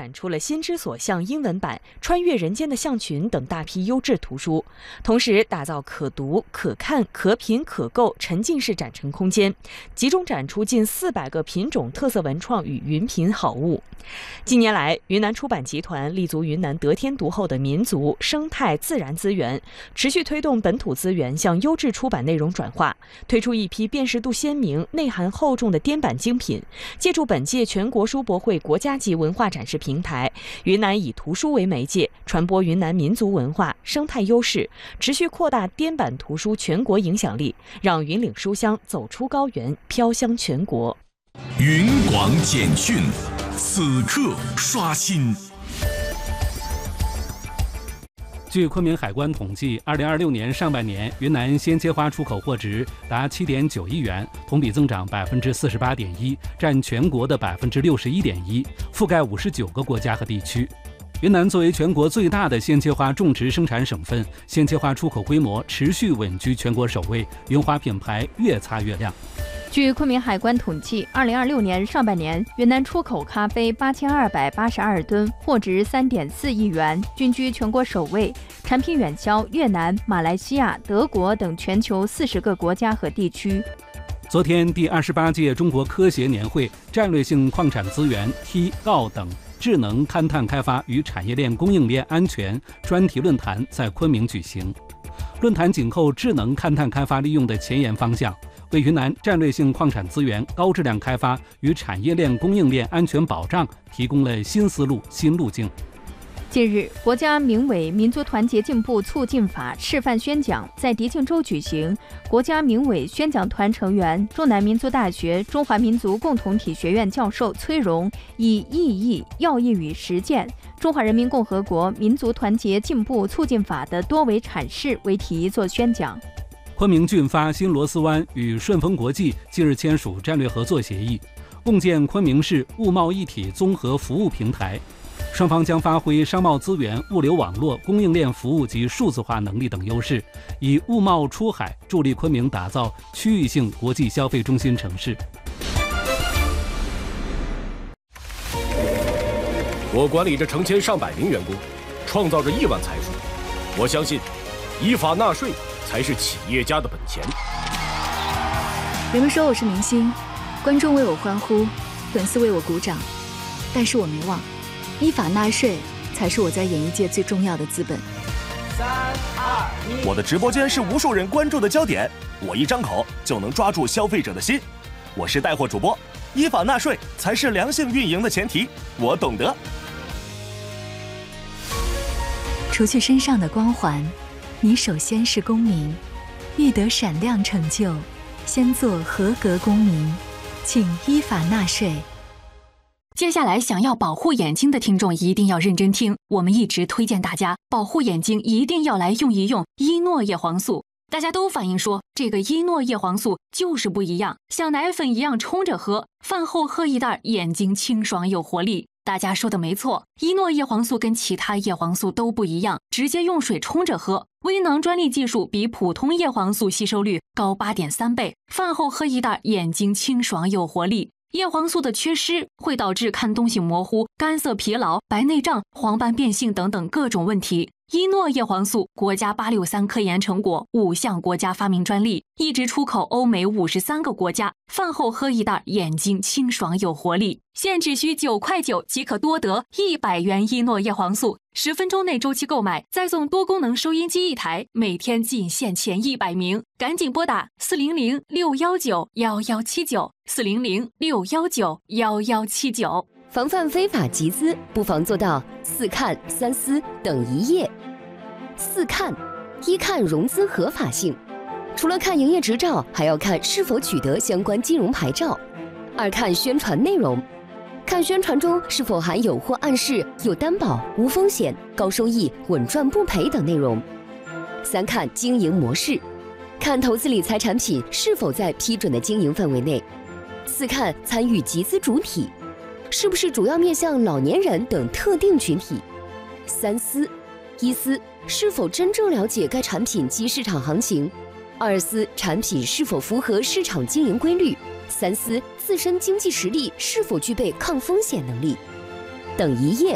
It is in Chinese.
展出了《心之所向》英文版、《穿越人间的象群》等大批优质图书，同时打造可读、可看、可品、可购沉浸式展陈空间，集中展出近400个品种特色文创与云品好物。近年来，云南出版集团立足云南得天独厚的民族、生态、自然资源，持续推动本土资源向优质出版内容转化，推出一批辨识度鲜明、内涵厚重的颠版精品。借助本届全国书博会国家级文化展示平台，云南以图书为媒介，传播云南民族文化、生态优势，持续扩大颠版图书全国影响力，让云岭书香走出高原，飘香全国。 云广简讯，此刻刷新。 据昆明海关统计，2026年上半年，云南鲜切花出口货值达7.9亿元，同比增长48.1%，占全国的61.1%，覆盖59个国家和地区。云南作为全国最大的鲜切花种植生产省份，鲜切花出口规模持续稳居全国首位，云花品牌越擦越亮。 据昆明海关统计，2026年上半年，云南出口咖啡8282吨，货值3.4亿元，均居全国首位，产品远销越南、马来西亚、德国等全球40个国家和地区。 昨天，第28届中国科协年会战略性矿产资源、梯、锆等智能勘探开发与产业链供应链安全专题论坛在昆明举行。论坛紧扣智能勘探开发利用的前沿方向，为云南战略性矿产资源高质量开发与产业链供应链安全保障提供了新思路、新路径。 近日，国家民委民族团结进步促进法示范宣讲在迪庆州举行。国家民委宣讲团成员、中南民族大学中华民族共同体学院教授崔荣以意义、要义与实践中华人民共和国民族团结进步促进法的多维阐释为题做宣讲。 昆明俊发新螺丝湾与顺丰国际近日签署战略合作协议，共建昆明市物贸一体综合服务平台。双方将发挥商贸资源、物流网络、供应链服务及数字化能力等优势，以物贸出海助力昆明打造区域性国际消费中心城市。 我管理着成千上百名员工，创造着亿万财富。我相信，依法纳税才是企业家的本钱。 人们说我是明星，观众为我欢呼，粉丝为我鼓掌，但是我没忘，依法纳税才是我在演艺界最重要的资本。 3、2、1， 我的直播间是无数人关注的焦点，我一张口就能抓住消费者的心。我是带货主播，依法纳税才是良性运营的前提，我懂得。 除去身上的光环，你首先是公民，欲得闪亮成就，先做合格公民，请依法纳税。 接下来想要保护眼睛的听众一定要认真听，我们一直推荐大家保护眼睛一定要来用一用依诺叶黄素。大家都反映说这个依诺叶黄素就是不一样，像奶粉一样冲着喝，饭后喝一袋，眼睛清爽有活力。大家说的没错，依诺叶黄素跟其他叶黄素都不一样，直接用水冲着喝。微囊专利技术比普通叶黄素吸收率高8.3倍，饭后喝一袋，眼睛清爽有活力。叶黄素的缺失会导致看东西模糊、干涩疲劳、白内障、黄斑变性等等各种问题。依诺叶黄素国家863科研成果，5项国家发明专利，一直出口欧美53个国家。饭后喝一袋，眼睛清爽有活力。现只需9.9块即可多得100元依诺叶黄素，10分钟内周期购买，再送多功能收音机1台，每天仅限前100名，赶紧拨打400-619-1179，400-619-1179。 防范非法集资，不妨做到4看3思等一页。4看：一看融资合法性，除了看营业执照，还要看是否取得相关金融牌照。2看宣传内容，看宣传中是否含有或暗示有担保、无风险、高收益、稳赚不赔等内容。3看经营模式，看投资理财产品是否在批准的经营范围内。4看参与集资主体，是不是主要面向老年人等特定群体。3思：一思是否真正了解该产品及市场行情；2思产品是否符合市场经营规律；3思自身经济实力是否具备抗风险能力。等一页，